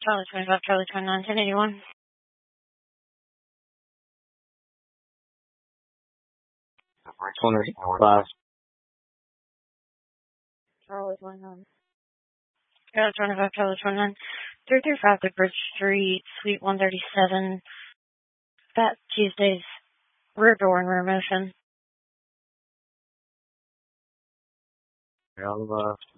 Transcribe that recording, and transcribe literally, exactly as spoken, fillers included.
Charlie twenty-five, Charlie twenty-nine, ten eighty-one. twenty-five. Charlie twenty-nine. Charlie twenty-five, Charlie twenty-nine. three thirty-five The Bridge Street, Suite one thirty-seven. Fat Tuesday's rear door and rear motion. I'll, uh,